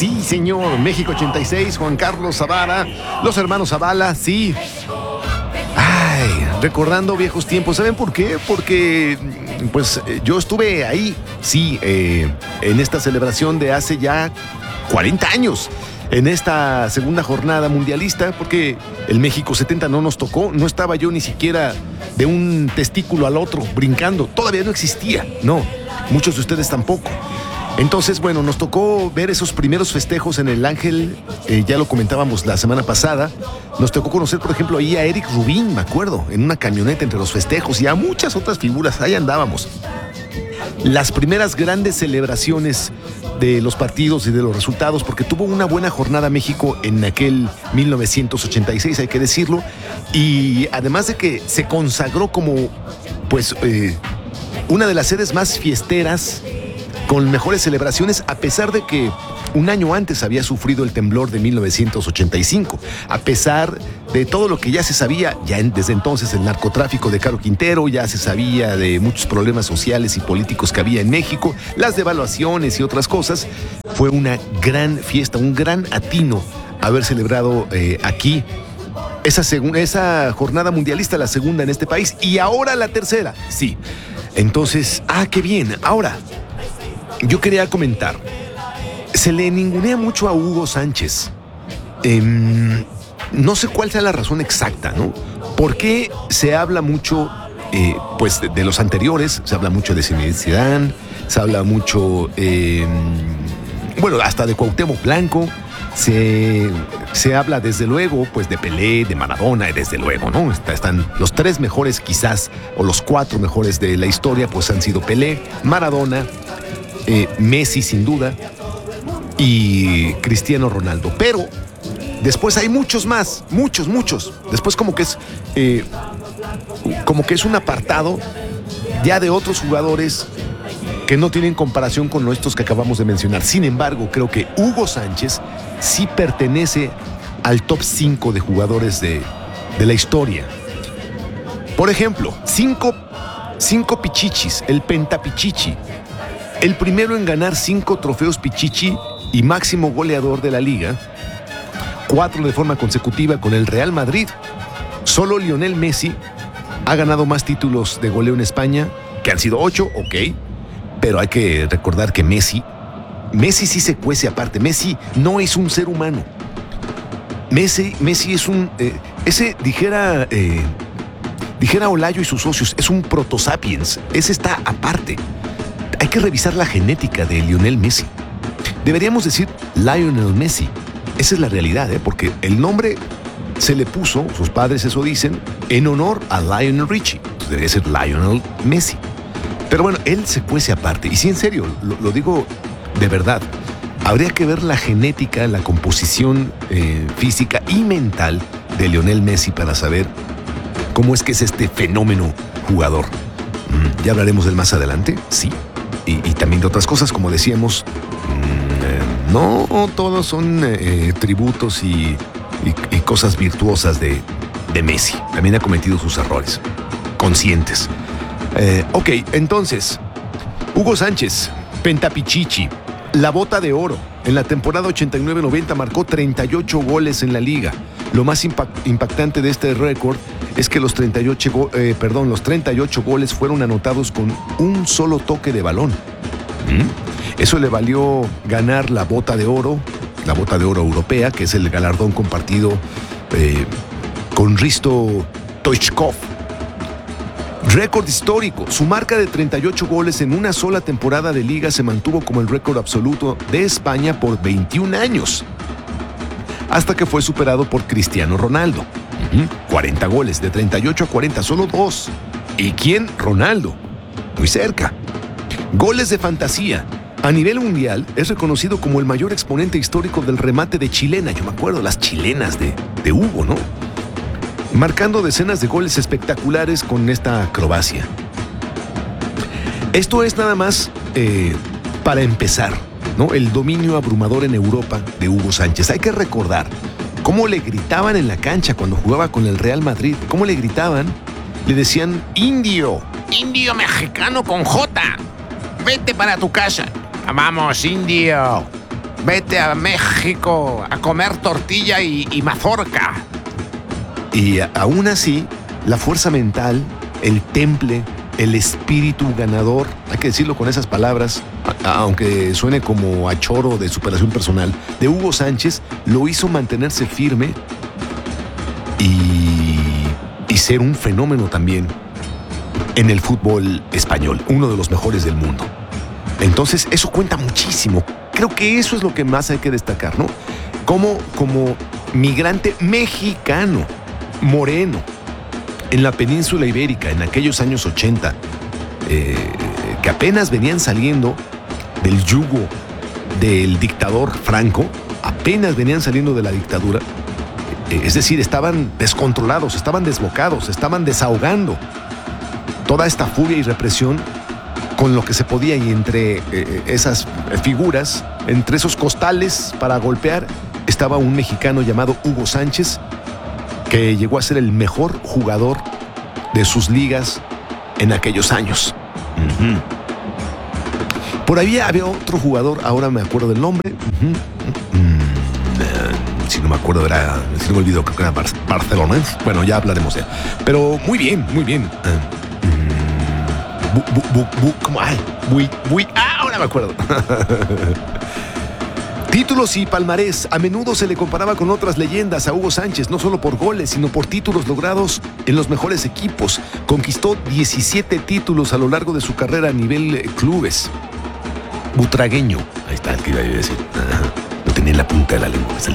Sí, señor. México 86, Juan Carlos Zavara, los hermanos Zavala, sí. Ay, recordando viejos tiempos. ¿Saben por qué? Porque, pues, yo estuve ahí, sí, en esta celebración de hace ya 40 años. En esta segunda jornada mundialista, porque el México 70 no nos tocó, no estaba yo ni siquiera de un testículo al otro brincando, todavía no existía, no, muchos de ustedes tampoco. Entonces, bueno, nos tocó ver esos primeros festejos en el Ángel, ya lo comentábamos la semana pasada, nos tocó conocer, por ejemplo, ahí a Eric Rubín, me acuerdo, en una camioneta entre los festejos y a muchas otras figuras, ahí andábamos. Las primeras grandes celebraciones de los partidos y de los resultados, porque tuvo una buena jornada México en aquel 1986, hay que decirlo, y además de que se consagró como, pues, una de las sedes más fiesteras, con mejores celebraciones, a pesar de que un año antes había sufrido el temblor de 1985, a pesar de todo lo que ya se sabía, desde entonces el narcotráfico de Caro Quintero, ya se sabía de muchos problemas sociales y políticos que había en México, las devaluaciones y otras cosas. Fue una gran fiesta, un gran atino haber celebrado aquí esa jornada mundialista, la segunda en este país, y ahora la tercera, sí. Entonces, qué bien. Ahora, yo quería comentar, se le ningunea mucho a Hugo Sánchez. No sé cuál sea la razón exacta, ¿no? ¿Por qué se habla mucho, pues, de los anteriores? Se habla mucho de Zinedine Zidane, se habla mucho, bueno, hasta de Cuauhtémoc Blanco. Se habla desde luego, pues, de Pelé, de Maradona, desde luego, ¿no? Están los tres mejores quizás, o los cuatro mejores de la historia, pues han sido Pelé, Maradona, Messi sin duda, y Cristiano Ronaldo. Pero después hay muchos más, muchos. Después como que es un apartado ya de otros jugadores que no tienen comparación con estos que acabamos de mencionar. Sin embargo, creo que Hugo Sánchez sí pertenece al top 5 de jugadores de la historia. Por ejemplo, cinco pichichis, el pentapichichi. El primero en ganar 5 trofeos Pichichi y máximo goleador de la liga, 4 de forma consecutiva con el Real Madrid. Solo Lionel Messi ha ganado más títulos de goleo en España, que han sido 8, ok, pero hay que recordar que Messi sí se cuece aparte. Messi no es un ser humano. Messi es un, dijera Olayo y sus socios, es un protosapiens. Ese está aparte. Hay que revisar la genética de Lionel Messi. Deberíamos decir Lionel Messi. Esa es la realidad, porque el nombre se le puso, sus padres eso dicen, en honor a Lionel Richie. Entonces debería ser Lionel Messi. Pero bueno, él se cuece aparte. Y sí, en serio, lo digo de verdad. Habría que ver la genética, la composición física y mental de Lionel Messi para saber cómo es que es este fenómeno jugador. Ya hablaremos del más adelante, sí. Y también de otras cosas, como decíamos, no todos son tributos y cosas virtuosas de Messi. También ha cometido sus errores, conscientes. Ok, entonces, Hugo Sánchez, pentapichichi, la bota de oro. En la temporada 89-90 marcó 38 goles en la liga. Lo más impactante de este récord es que los 38 goles fueron anotados con un solo toque de balón. Eso le valió ganar la bota de oro europea, que es el galardón compartido con Risto Stoichkov. Récord histórico. Su marca de 38 goles en una sola temporada de liga se mantuvo como el récord absoluto de España por 21 años. Hasta que fue superado por Cristiano Ronaldo. 40 goles, de 38 a 40, solo 2. ¿Y quién? Ronaldo. Muy cerca. Goles de fantasía. A nivel mundial es reconocido como el mayor exponente histórico del remate de chilena. Yo me acuerdo las chilenas de Hugo, ¿no? Marcando decenas de goles espectaculares con esta acrobacia. Esto es nada más para empezar, ¿no? El dominio abrumador en Europa de Hugo Sánchez. Hay que recordar cómo le gritaban en la cancha cuando jugaba con el Real Madrid. ¿Cómo le gritaban? Le decían indio mexicano con J. Vete para tu casa. Vamos, indio. vete a México a comer tortilla y mazorca. Y aún así, la fuerza mental, el temple, el espíritu ganador, hay que decirlo con esas palabras, aunque suene como a choro de superación personal, de Hugo Sánchez, lo hizo mantenerse firme y ser un fenómeno también en el fútbol español, uno de los mejores del mundo. Entonces, eso cuenta muchísimo. Creo que eso es lo que más hay que destacar, ¿no? Como migrante mexicano, moreno, en la península ibérica, en aquellos años 80, que apenas venían saliendo del yugo del dictador Franco, apenas venían saliendo de la dictadura, es decir, estaban descontrolados, estaban desbocados, estaban desahogando toda esta furia y represión con lo que se podía, y entre esas figuras, entre esos costales para golpear, estaba un mexicano llamado Hugo Sánchez, que llegó a ser el mejor jugador de sus ligas en aquellos años. Uh-huh. Por ahí había otro jugador, ahora me acuerdo del nombre. Uh-huh. Si no me acuerdo, si no me olvido, creo que era barcelonés. Bueno, ya hablaremos de él. Pero muy bien, muy bien. Ahora me acuerdo. Títulos y palmarés. A menudo se le comparaba con otras leyendas a Hugo Sánchez, no solo por goles, sino por títulos logrados en los mejores equipos. Conquistó 17 títulos a lo largo de su carrera a nivel clubes. Butragueño. Ahí está el que iba a decir. Lo tenía en la punta de la lengua, me salió.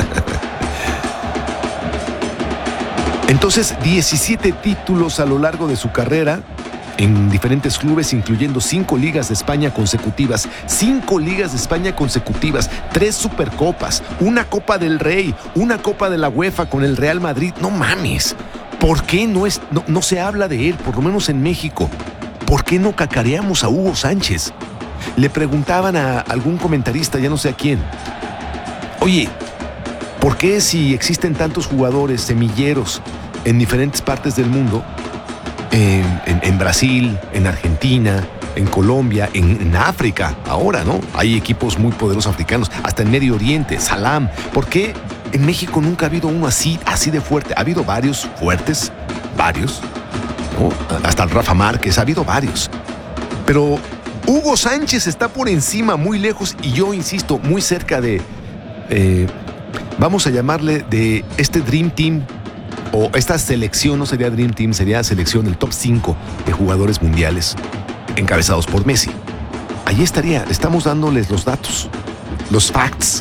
Entonces, 17 títulos a lo largo de su carrera en diferentes clubes, incluyendo 5 ligas de España consecutivas, 5 ligas de España consecutivas, 3 supercopas, una Copa del Rey, una Copa de la UEFA con el Real Madrid. No mames, ¿por qué no se habla de él, por lo menos en México? ¿Por qué no cacareamos a Hugo Sánchez? Le preguntaban a algún comentarista, ya no sé a quién, oye, ¿por qué si existen tantos jugadores semilleros en diferentes partes del mundo, en Brasil, en Argentina, en Colombia, en África, ahora, ¿no? Hay equipos muy poderosos africanos, hasta en Medio Oriente, Salam. ¿Por qué en México nunca ha habido uno así de fuerte? Ha habido varios fuertes, varios, ¿no? Hasta el Rafa Márquez, ha habido varios. Pero Hugo Sánchez está por encima, muy lejos, y yo insisto, muy cerca de, vamos a llamarle, de este Dream Team, o esta selección, no sería Dream Team, sería selección, el top 5 de jugadores mundiales encabezados por Messi. Allí estaría, estamos dándoles los datos, los facts.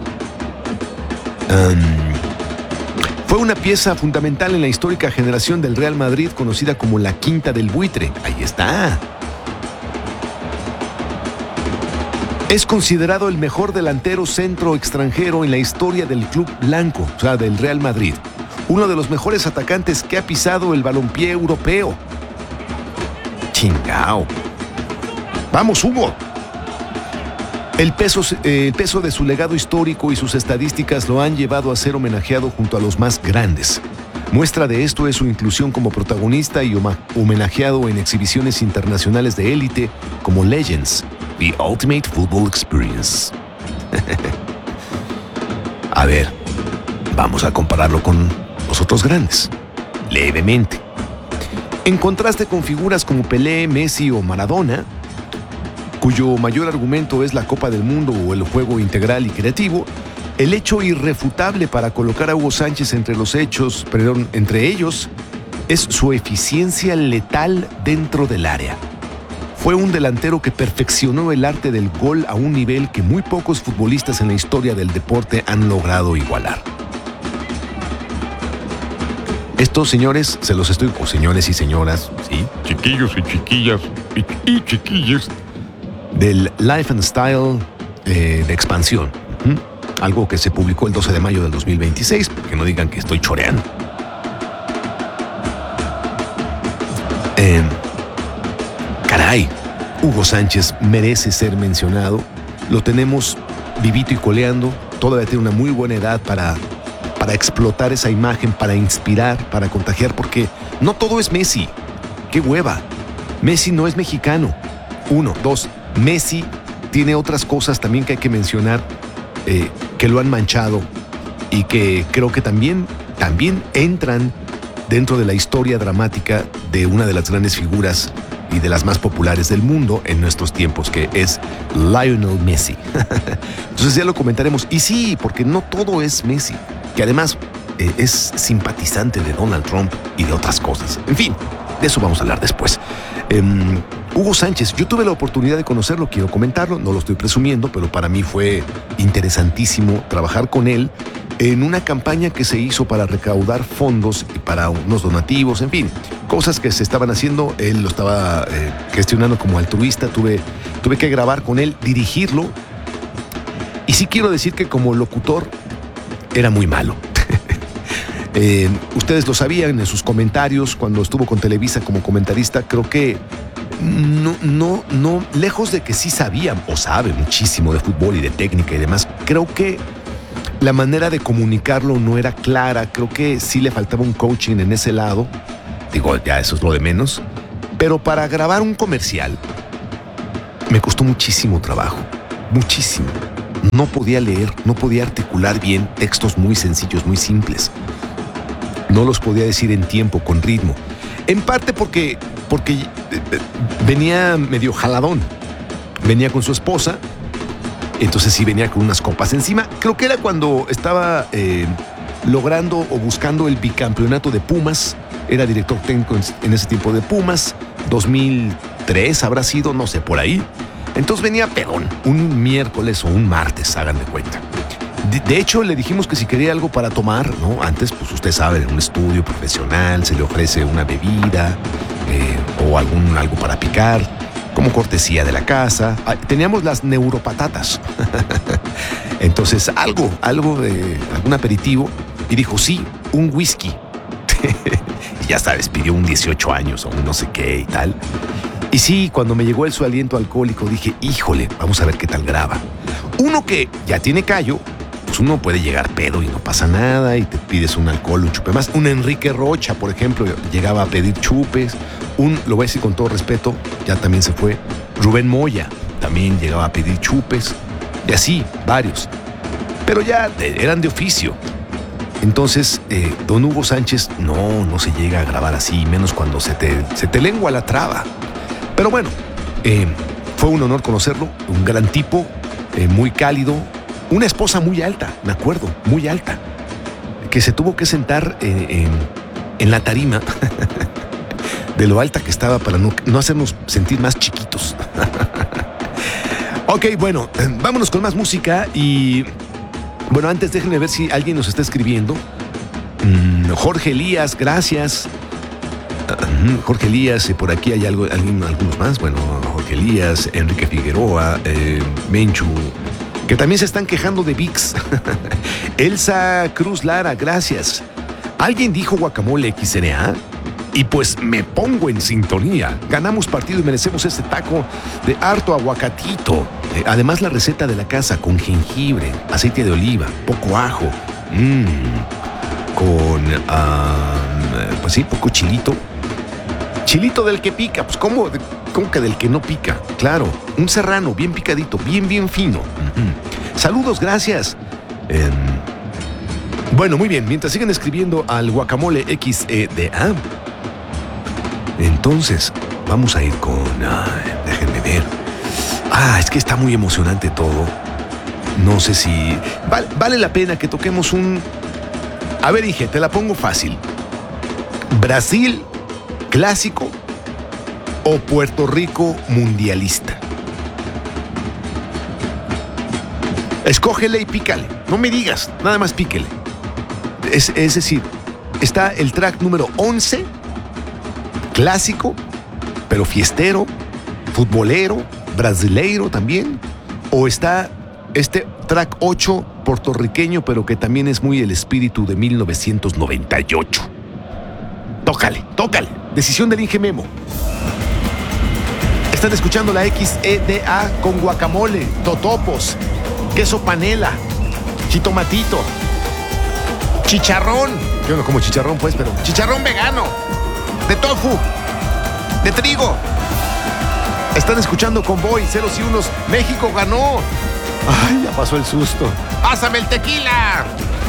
Fue una pieza fundamental en la histórica generación del Real Madrid, conocida como la Quinta del Buitre. Ahí está. Es considerado el mejor delantero centro extranjero en la historia del club blanco, o sea, del Real Madrid. Uno de los mejores atacantes que ha pisado el balompié europeo. Chingao. Vamos, Hugo. El peso de su legado histórico y sus estadísticas lo han llevado a ser homenajeado junto a los más grandes. Muestra de esto es su inclusión como protagonista y homenajeado en exhibiciones internacionales de élite como Legends, The Ultimate Football Experience. A ver, vamos a compararlo con los otros grandes, levemente. En contraste con figuras como Pelé, Messi o Maradona, cuyo mayor argumento es la Copa del Mundo o el juego integral y creativo, el hecho irrefutable para colocar a Hugo Sánchez entre ellos, es su eficiencia letal dentro del área. Fue un delantero que perfeccionó el arte del gol a un nivel que muy pocos futbolistas en la historia del deporte han logrado igualar. Estos señores, señores y señoras, ¿sí? Chiquillos y chiquillas y chiquillas. Del Life and Style de expansión. Algo que se publicó el 12 de mayo del 2026, que no digan que estoy choreando. Caray, Hugo Sánchez merece ser mencionado. Lo tenemos vivito y coleando. Todavía tiene una muy buena edad para explotar esa imagen, para inspirar, para contagiar, porque no todo es Messi. ¡Qué hueva! Messi no es mexicano. 1, 2. Messi tiene otras cosas también que hay que mencionar que lo han manchado y que creo que también entran dentro de la historia dramática de una de las grandes figuras y de las más populares del mundo en nuestros tiempos, que es Lionel Messi. Entonces ya lo comentaremos. Y sí, porque no todo es Messi, que además es simpatizante de Donald Trump y de otras cosas. En fin, de eso vamos a hablar después. Hugo Sánchez, yo tuve la oportunidad de conocerlo, quiero comentarlo, no lo estoy presumiendo, pero para mí fue interesantísimo trabajar con él en una campaña que se hizo para recaudar fondos para unos donativos, en fin, cosas que se estaban haciendo. Él lo estaba gestionando como altruista, tuve que grabar con él, dirigirlo, y sí quiero decir que como locutor era muy malo. Ustedes lo sabían en sus comentarios cuando estuvo con Televisa como comentarista. Creo que no, lejos de que sí sabía o sabe muchísimo de fútbol y de técnica y demás, creo que la manera de comunicarlo no era clara. Creo que sí le faltaba un coaching en ese lado. Digo, ya eso es lo de menos. Pero para grabar un comercial me costó muchísimo trabajo, muchísimo. No podía leer, no podía articular bien textos muy sencillos, muy simples. No los podía decir en tiempo, con ritmo. En parte porque venía medio jaladón. Venía con su esposa, entonces sí venía con unas copas encima. Creo que era cuando estaba logrando o buscando el bicampeonato de Pumas. Era director técnico en ese tiempo de Pumas. 2003 habrá sido, no sé, por ahí. Entonces venía pedón, un miércoles o un martes, hagan de cuenta. De hecho, le dijimos que si quería algo para tomar, ¿no? Antes, pues usted sabe, en un estudio profesional se le ofrece una bebida o algo para picar, como cortesía de la casa. Teníamos las neuropatatas. Entonces, algo de algún aperitivo. Y dijo, sí, un whisky. Y ya sabes, pidió un 18 años o un no sé qué y tal. Y sí, cuando me llegó su aliento alcohólico, dije, híjole, vamos a ver qué tal graba. Uno que ya tiene callo, pues uno puede llegar pedo y no pasa nada, y te pides un alcohol, un chupe más. Un Enrique Rocha, por ejemplo, llegaba a pedir chupes. Lo voy a decir con todo respeto, ya también se fue. Rubén Moya también llegaba a pedir chupes. Y así, varios. Pero ya eran de oficio. Entonces, don Hugo Sánchez no se llega a grabar así, menos cuando se te lengua la traba. Pero bueno, fue un honor conocerlo, un gran tipo, muy cálido, una esposa muy alta, me acuerdo, muy alta, que se tuvo que sentar en la tarima de lo alta que estaba para no hacernos sentir más chiquitos. Ok, bueno, vámonos con más música y... Bueno, antes déjenme ver si alguien nos está escribiendo. Jorge Elías, gracias. Jorge Elías, por aquí hay algunos más. Bueno, Jorge Elías, Enrique Figueroa, Menchu, que también se están quejando de VIX. Elsa Cruz Lara, gracias. ¿Alguien dijo guacamole XNA? Y pues me pongo en sintonía. Ganamos partido y merecemos este taco de harto aguacatito. Además, la receta de la casa con jengibre, aceite de oliva, poco ajo, con, pues sí, poco chilito. Chilito del que pica, pues ¿cómo que del que no pica? Claro, un serrano bien picadito, bien fino. Saludos, gracias. Bueno, muy bien, mientras siguen escribiendo al guacamole XEDA, entonces vamos a ir con... déjenme ver. Es que está muy emocionante todo. No sé si... Vale la pena que toquemos un... A ver, dije, te la pongo fácil. ¿Brasil clásico o Puerto Rico mundialista? Escógele y pícale. No me digas, nada más píquele. Es decir, está el track número 11, clásico, pero fiestero, futbolero, brasileiro también. O está este track 8, puertorriqueño, pero que también es muy el espíritu de 1998. Tócale. Decisión del Inge Memo. Están escuchando la XEDA con guacamole, totopos, queso panela, jitomatito, chicharrón. Yo no como chicharrón, pues, pero chicharrón vegano, de tofu, de trigo. Están escuchando Convoy, ceros y unos. México ganó. Ay, ya pasó el susto. ¡Pásame el tequila!